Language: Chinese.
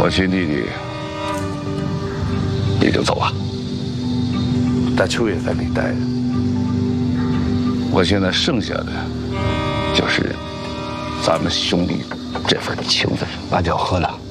我亲弟弟，你就走吧。大秋也在这里待着。我现在剩下的就是咱们兄弟这份情分。 把酒喝了。